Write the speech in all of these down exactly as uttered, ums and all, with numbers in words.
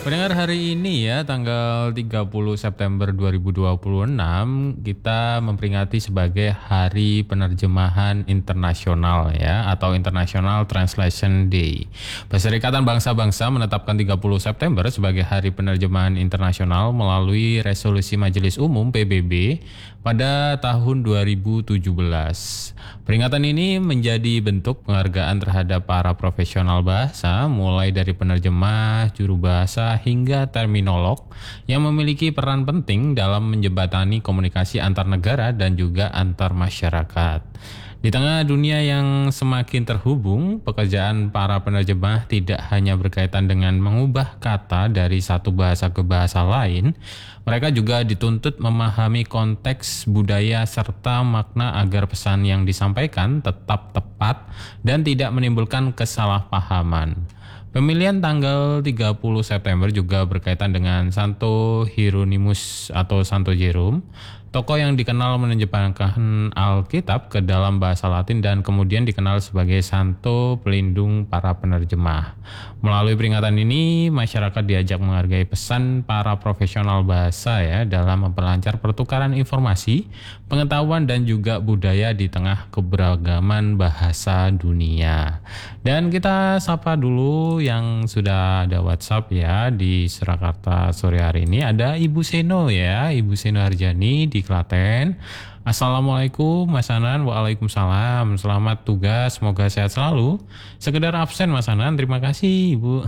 Pendengar, hari ini ya tanggal tiga puluh September dua ribu dua puluh enam kita memperingati sebagai Hari Penerjemahan Internasional ya, atau International Translation Day. Perserikatan Bangsa-Bangsa menetapkan tiga puluh September sebagai Hari Penerjemahan Internasional melalui Resolusi Majelis Umum P B B pada tahun dua ribu tujuh belas. Peringatan ini menjadi bentuk penghargaan terhadap para profesional bahasa, mulai dari penerjemah, juru bahasa, hingga terminolog yang memiliki peran penting dalam menjembatani komunikasi antar negara dan juga antar masyarakat. Di tengah dunia yang semakin terhubung, pekerjaan para penerjemah tidak hanya berkaitan dengan mengubah kata dari satu bahasa ke bahasa lain, mereka juga dituntut memahami konteks budaya serta makna agar pesan yang disampaikan tetap tepat dan tidak menimbulkan kesalahpahaman. Pemilihan tanggal tiga puluh September juga berkaitan dengan Santo Hieronymus atau Santo Jerome, tokoh yang dikenal menerjemahkan Alkitab ke dalam bahasa Latin dan kemudian dikenal sebagai Santo Pelindung para penerjemah. Melalui peringatan ini, masyarakat diajak menghargai pesan para profesional bahasa ya dalam memperlancar pertukaran informasi, pengetahuan dan juga budaya di tengah keberagaman bahasa dunia. Dan kita sapa dulu yang sudah ada WhatsApp ya di Surakarta sore hari ini. Ada Ibu Seno ya, Ibu Seno Harjani di Klaten. Assalamualaikum Mas Hanan. Waalaikumsalam. Selamat tugas, semoga sehat selalu. Sekedar absen Mas Hanan, terima kasih Ibu.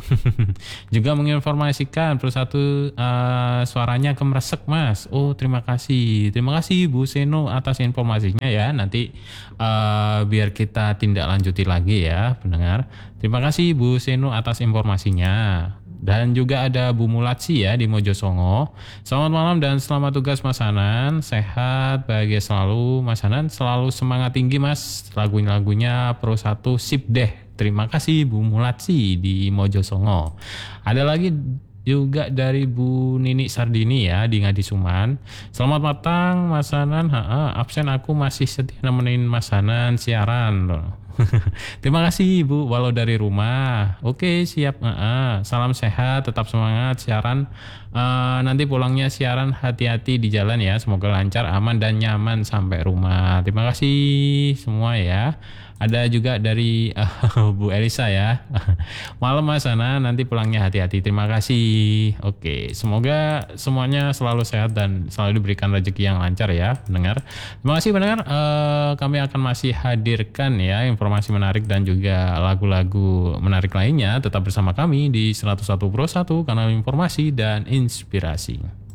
Juga menginformasikan perlu satu uh, suaranya kemeresek Mas. Oh, terima kasih. Terima kasih Ibu Seno atas informasinya ya. Nanti uh, biar kita tindak lanjuti lagi ya pendengar. Terima kasih Ibu Seno atas informasinya. Dan juga ada Bu Mulatsi ya di Mojosongo. Selamat malam dan selamat tugas Mas Hanan. Sehat, bahagia selalu Mas Hanan. Selalu semangat tinggi Mas. Lagu-lagunya Pro satu sip deh. Terima kasih Bu Mulatsi di Mojosongo. Ada lagi juga dari Bu Nini Sardini ya di Ngadisuman. Selamat matang Mas Hanan. Ha-ha, absen aku masih setia nemenin Mas Hanan siaran loh. Terima kasih Ibu, walau dari rumah. Oke, siap. Uh-uh. Salam sehat, tetap semangat siaran. Uh, nanti pulangnya siaran hati-hati di jalan ya. Semoga lancar, aman dan nyaman sampai rumah. Terima kasih semua ya. Ada juga dari uh, Bu Elisa ya. Malam Mas Ana, nanti pulangnya hati-hati. Terima kasih. Oke, semoga semuanya selalu sehat dan selalu diberikan rezeki yang lancar ya, pendengar. Terima kasih pendengar. Uh, kami akan masih hadirkan ya informasi menarik dan juga lagu-lagu menarik lainnya. Tetap bersama kami di seratus satu Pro satu, kanal informasi dan inspirasi.